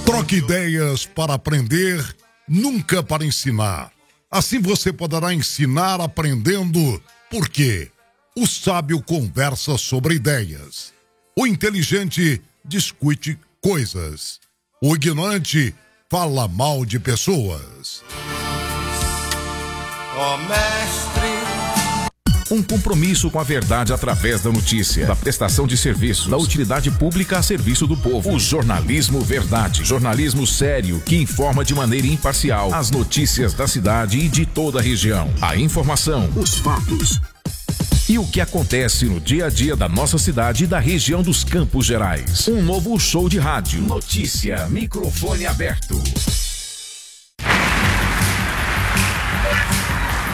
Troque ideias para aprender, nunca para ensinar. Assim você poderá ensinar aprendendo, porque o sábio conversa sobre ideias. O inteligente discute coisas. O ignorante fala mal de pessoas. Ó mestre. Um compromisso com a verdade através da notícia, da prestação de serviços, da utilidade pública a serviço do povo. O jornalismo verdade. Jornalismo sério que informa de maneira imparcial as notícias da cidade e de toda a região. A informação, os fatos e o que acontece no dia a dia da nossa cidade e da região dos Campos Gerais. Um novo show de rádio. Notícia, microfone aberto.